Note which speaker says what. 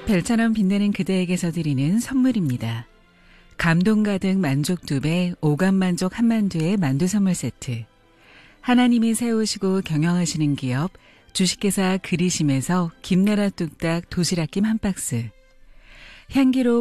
Speaker 1: 별처럼 빛나는 그대에게서 드리는 선물입니다. 감동 가득 만족 2배, 오감 만족 한만두의 만두 선물 세트. 하나님이 세우시고 경영하시는 기업 주식회사 그리심에서 김나라 뚝딱 도시락김 한 박스. 향기로